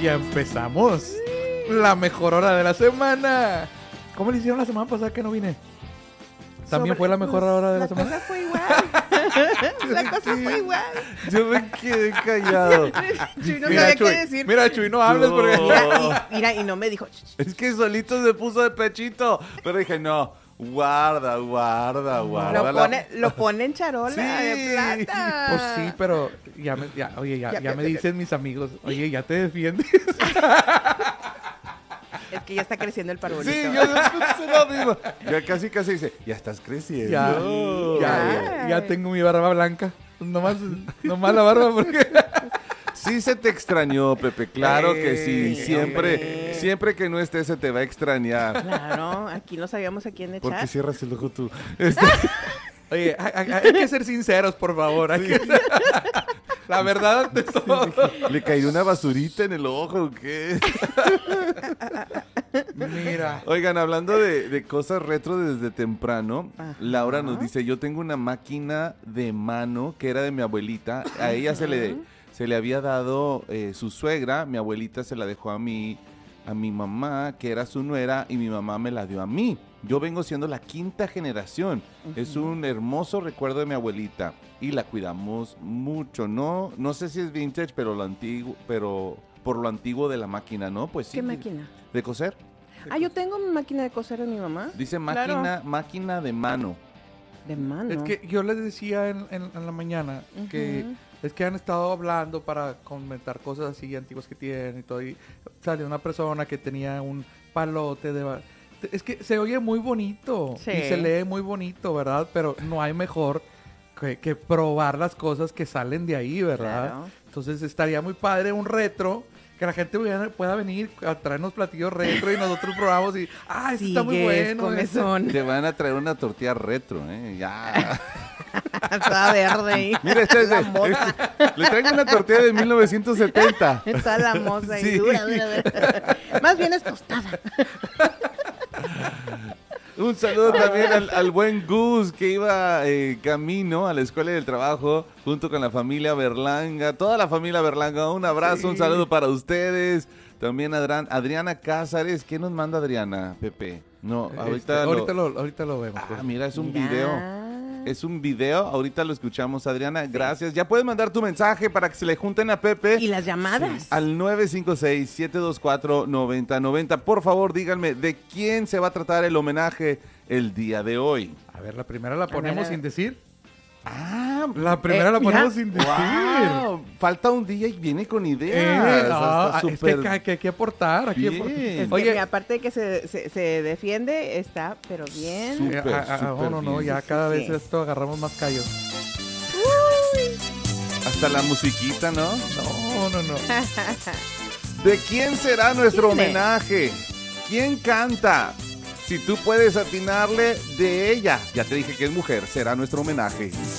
Ya empezamos la mejor hora de la semana. ¿Cómo le hicieron la semana pasada que no vine? ¿También fue la mejor hora de la semana? La cosa fue igual. La cosa fue igual. Yo me quedé callado. Chuy no Mira, sabía Chuy, qué decir. mira, Chuy, no hables porque... Mira, y no me dijo. Es que solito se puso de pechito. Pero dije, no, guarda. Lo pone en charola Sí. de plata. Pues sí, pero ya me dicen mis amigos, oye, ya te defiendes. Es que ya está creciendo el parbolito. Sí, yo pensé lo mismo. Ya casi dice, ya estás creciendo. Ya tengo mi barba blanca. Nomás la barba porque... Sí se te extrañó, Pepe, claro que sí. hombre. Siempre que no estés se te va a extrañar. Claro, aquí no sabíamos a quién ¿Por qué echar. cierras el ojo tú? Oye, hay que ser sinceros, por favor. La verdad ante todo. ¿Le cayó una basurita en el ojo o qué? Mira. Oigan, hablando de cosas retro desde temprano, Ajá. Laura nos dice, yo tengo una máquina de mano que era de mi abuelita. A ella se le había dado su suegra, mi abuelita se la dejó a mi mamá, que era su nuera, y mi mamá me la dio a mí. Yo vengo siendo la quinta generación. Es un hermoso recuerdo de mi abuelita y la cuidamos mucho. No sé si es vintage, pero por lo antiguo de la máquina, ¿no? Pues sí. ¿Qué máquina? ¿De coser? Yo tengo mi máquina de coser de mi mamá. Dice Claro. máquina de mano. De mano. Es que yo les decía en la mañana que es que han estado hablando para comentar cosas así antiguas que tienen y todo. Y salió una persona que tenía un palote de... Es que se oye muy bonito Sí. y se lee muy bonito, ¿verdad? Pero no hay mejor que probar las cosas que salen de ahí, ¿verdad? Claro. Entonces estaría muy padre un retro, que la gente pueda venir a traernos platillos retro y nosotros probamos y esto está muy bueno. comezón. Te van a traer una tortilla retro, ¿eh? Ya. Toda verde ahí. Mira, La moza. le traigo una tortilla de 1970. Toda la moza y Sí. dura. Más bien es tostada. Un saludo también al buen Gus que iba camino a la escuela del trabajo junto con la familia Berlanga, toda la familia Berlanga. Un abrazo, un saludo para ustedes. También Adriana Cázares. ¿Qué nos manda Adriana, Pepe? No, ahorita lo vemos. Ah, mira, es un Mira. video. Es un video, ahorita lo escuchamos, Adriana. Gracias. Ya puedes mandar tu mensaje para que se le junten a Pepe. Y las llamadas. Al 956-724-9090. Por favor, díganme, ¿de quién se va a tratar el homenaje el día de hoy? A ver, la primera la ponemos ver. sin decir. Ah, La primera la mira. ponemos sin decir. wow. Falta un día y viene con ideas. Está Es súper que hay que aportar. Hay que bien. aportar. Es que, Oye, mira, aparte de que se defiende, está, pero bien. Súper, súper no, bien. ya cada vez Sí. esto agarramos más callos. Hasta la musiquita, ¿no? No. ¿De quién será nuestro ¿Quién es? homenaje? ¿Quién canta? Si tú puedes atinarle, de ella. Ya te dije que es mujer, será nuestro homenaje.